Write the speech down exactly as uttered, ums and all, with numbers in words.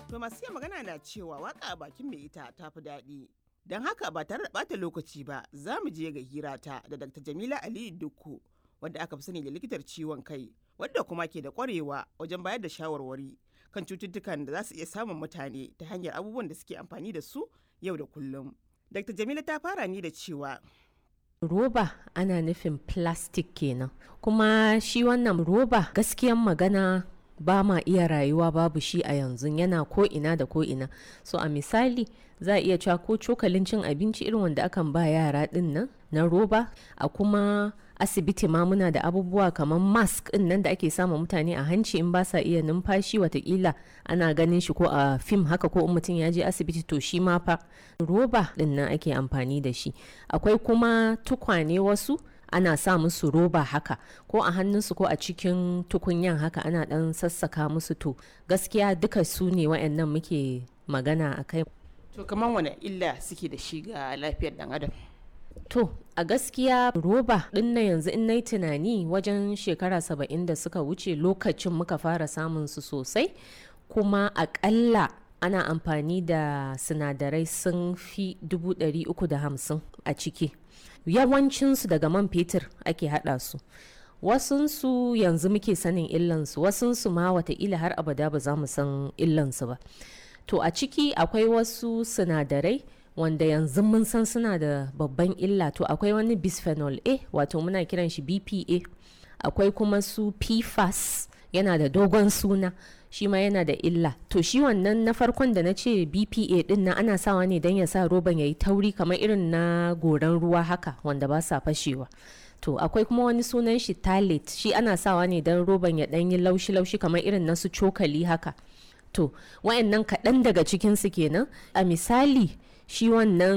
To masu iya magana na cewa waka a bakin mai ita ta fi daɗi. Don haka ba tare da ɓata lokaci ba za mu je ga hirata da Dakta Jamila Aliyu Dukku wadda aka fi sani da likitar ciwon kai wadda kuma ke da ƙwarewa wajen bayar da shawarwari kan cututtukan da za su iya samun mutane ta hanyar abubuwan da suke amfani da su yau da kullum. Dakta Jamila ta fara ni da cewa roba ana nufin plastic kenan, kuma shi wannan roba gaskiyan magana ba ma iya rayuwa babu shi a yanzu, yana ko ina da ko ina. So a misali za a iya cewa ko cokalin cin abinci irin wanda akan ba yara din nan na roba, a kuma asibiti ma muna da abubuwa kamar mask din nan da ake sama mutane a hanci in ba sa iya numfashi, watakila ana ganin shi ko a fim haka, ko in mutum ya je asibiti to shi ma fa roba din nan ake amfani da shi. Akwai kuma tukwane wasu ana sa musu roba haka, ko a hannunsu ko a cikin tukunyan haka ana dan sassaka musu. To gaskiya duka su ne wa'annan muke magana a kai. to kamar wani illa suke da shi ga lafiyar dan adam? To a gaskiya roba din na yanzu in nayi tunani wajen shekara saba'in da suka wuce lokacin muka fara samun su sosai, kuma akalla ana amfani da sinadarai sun fi dubu ɗari uku da hamsin a ciki. Yawancinsu daga man fetur ake haɗa su, wasunsu yanzu muke sanin illansu, wasunsu ma wataƙila har abada ba za mu san illansu ba. To a ciki akwai wasu sinadarai wanda yanzu mun san suna da babban illa. To akwai wani bisphenol A, wato muna kiran shi B P A, akwai kuma su P F A S, yana da dogon suna, shi ma yana da illa. To shi wannan na farkon da na ce B P A din nan ana sawa ne don ya sa roban ya yi tauri kamar irin na goran ruwa haka wanda ba sa fashewa. To akwai kuma wani sunan shi talate, shi ana sawa ne don roban ya ɗan yi laushi-laushi kamar irin na su cokali haka. To wayannan kaɗan daga cikinsu kenan. A misali shi wannan